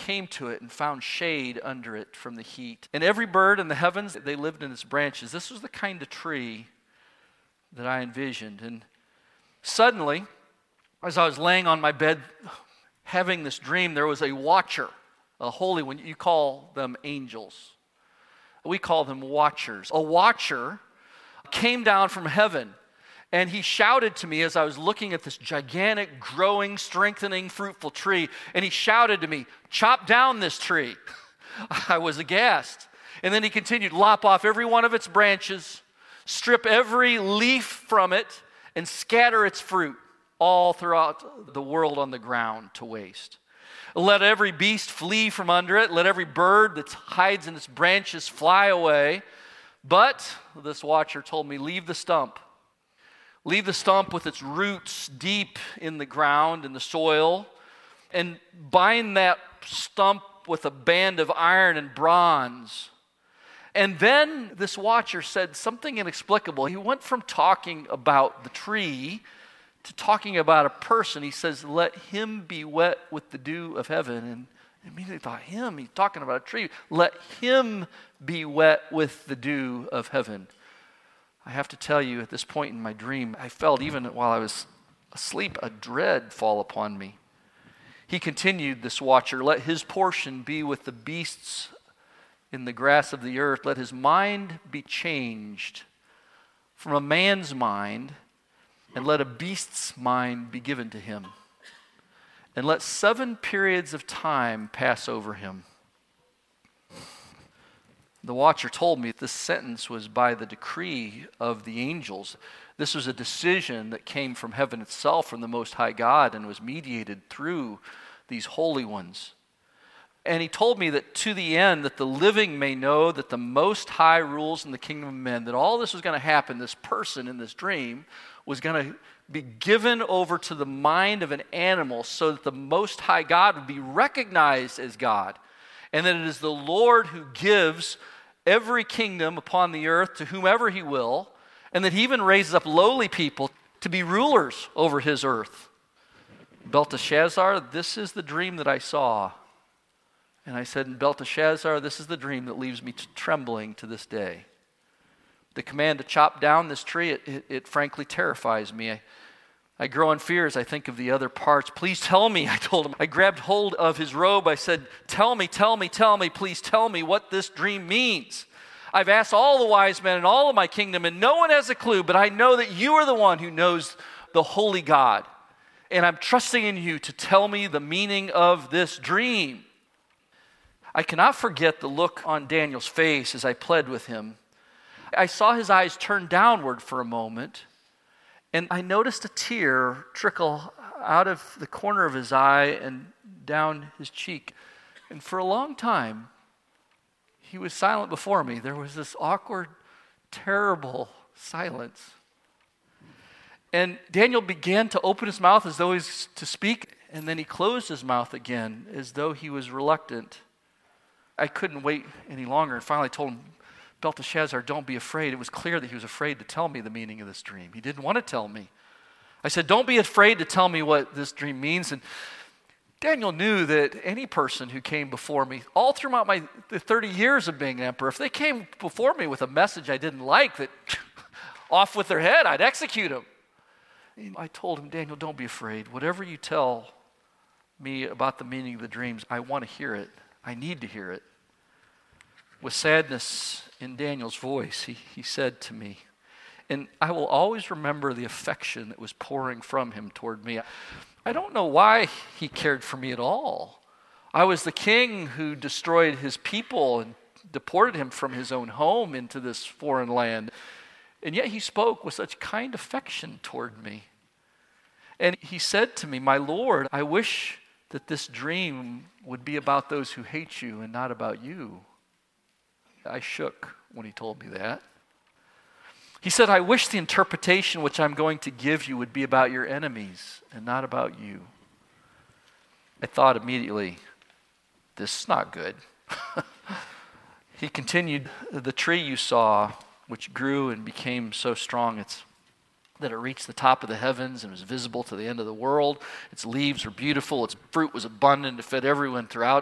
came to it and found shade under it from the heat. And every bird in the heavens, they lived in its branches. This was the kind of tree that I envisioned. And suddenly, as I was laying on my bed having this dream, there was a watcher, a holy one. You call them angels. We call them watchers. A watcher came down from heaven, and he shouted to me as I was looking at this gigantic, growing, strengthening, fruitful tree, and he shouted to me, "Chop down this tree." I was aghast. And then he continued, "Lop off every one of its branches, strip every leaf from it, and scatter its fruit all throughout the world on the ground to waste. Let every beast flee from under it. Let every bird that hides in its branches fly away. But," this watcher told me, "leave the stump. Leave the stump with its roots deep in the ground, in the soil, and bind that stump with a band of iron and bronze." And then this watcher said something inexplicable. He went from talking about the tree to talking about a person. He says, "Let him be wet with the dew of heaven." And I immediately thought, him? He's talking about a tree. Let him be wet with the dew of heaven. I have to tell you, at this point in my dream, I felt, even while I was asleep, a dread fall upon me. He continued, this watcher, "Let his portion be with the beasts in the grass of the earth. Let his mind be changed from a man's mind, and let a beast's mind be given to him. And let 7 periods of time pass over him." The watcher told me this sentence was by the decree of the angels. This was a decision that came from heaven itself, from the Most High God, and was mediated through these holy ones. And he told me that to the end, that the living may know that the Most High rules in the kingdom of men, that all this was going to happen, this person in this dream was going to be given over to the mind of an animal so that the Most High God would be recognized as God, and that it is the Lord who gives every kingdom upon the earth to whomever he will, and that he even raises up lowly people to be rulers over his earth. "Belteshazzar, this is the dream that I saw." And I said, "Belteshazzar, this is the dream that leaves me trembling to this day. The command to chop down this tree, it frankly terrifies me. I grow in fear as I think of the other parts. Please tell me," I told him. I grabbed hold of his robe. I said, tell me, please tell me what this dream means. I've asked all the wise men in all of my kingdom, and no one has a clue, but I know that you are the one who knows the holy God. And I'm trusting in you to tell me the meaning of this dream." I cannot forget the look on Daniel's face as I pled with him. I saw his eyes turn downward for a moment, and I noticed a tear trickle out of the corner of his eye and down his cheek. And for a long time, he was silent before me. There was this awkward, terrible silence. And Daniel began to open his mouth as though he was to speak, and then he closed his mouth again as though he was reluctant. I couldn't wait any longer, and finally told him, "Belteshazzar, don't be afraid." It was clear that he was afraid to tell me the meaning of this dream. He didn't want to tell me. I said, "Don't be afraid to tell me what this dream means." And Daniel knew that any person who came before me, all throughout the 30 years of being emperor, if they came before me with a message I didn't like, that off with their head, I'd execute them. And I told him, "Daniel, don't be afraid. Whatever you tell me about the meaning of the dreams, I want to hear it. I need to hear it." With sadness in Daniel's voice, he said to me, and I will always remember the affection that was pouring from him toward me. I don't know why he cared for me at all. I was the king who destroyed his people and deported him from his own home into this foreign land. And yet he spoke with such kind affection toward me. And he said to me, "My Lord, I wish that this dream would be about those who hate you and not about you." I shook when he told me that. He said, "I wish the interpretation which I'm going to give you would be about your enemies and not about you." I thought immediately, this is not good. He continued, "The tree you saw, which grew and became so strong that it reached the top of the heavens and was visible to the end of the world. Its leaves were beautiful. Its fruit was abundant to fit everyone throughout